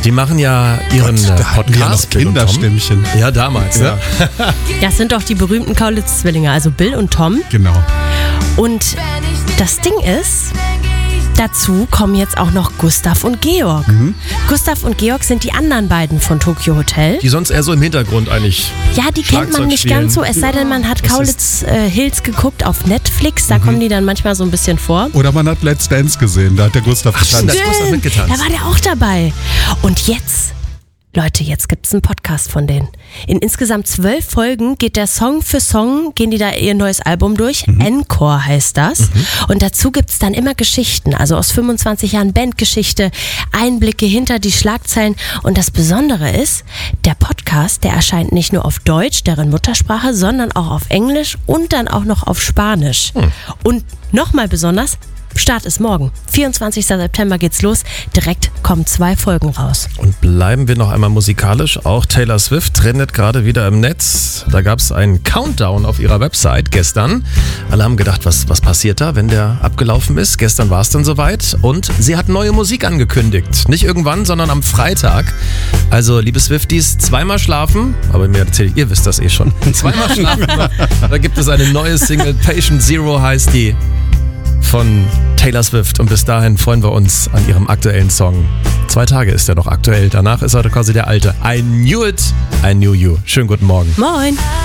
Die machen ja ihren Podcast. Ja, Kinderstimmchen. Ja, damals. Ja. Ne? Das sind doch die berühmten Kaulitz-Zwillinge, also Bill und Tom. Genau. Und das Ding ist, dazu kommen jetzt auch noch Gustav und Georg. Gustav und Georg sind die anderen beiden von Tokyo Hotel. Die sonst eher so im Hintergrund eigentlich. Ja, die kennt man nicht ganz so, es sei denn, man hat Kaulitz Hills geguckt auf Netflix, da kommen die dann manchmal so ein bisschen vor. Oder man hat Let's Dance gesehen, da hat der Gustav getanzt. Da war der auch dabei. Und jetzt, Leute, jetzt gibt es einen Podcast von denen. In insgesamt 12 Folgen geht der Song für Song, gehen die da ihr neues Album durch. Encore heißt das. Und dazu gibt es dann immer Geschichten, also aus 25 Jahren Bandgeschichte, Einblicke hinter die Schlagzeilen. Und das Besondere ist, der Podcast, der erscheint nicht nur auf Deutsch, deren Muttersprache, sondern auch auf Englisch und dann auch noch auf Spanisch. Und nochmal besonders, Start ist morgen. 24. September geht's los. Direkt kommen 2 Folgen raus. Und bleiben wir noch einmal musikalisch. Auch Taylor Swift trendet gerade wieder im Netz. Da gab es einen Countdown auf ihrer Website gestern. Alle haben gedacht, was passiert da, wenn der abgelaufen ist? Gestern war es dann soweit. Und sie hat neue Musik angekündigt. Nicht irgendwann, sondern am Freitag. Also, liebe Swifties, zweimal schlafen. Aber mir erzählt, ihr wisst das eh schon. Zweimal schlafen. Da gibt es eine neue Single. Patient Zero heißt die. Von Taylor Swift. Und bis dahin freuen wir uns an ihrem aktuellen Song. 2 Tage ist er noch aktuell. Danach ist er quasi der alte. I Knew It, I Knew You. Schönen guten Morgen. Moin.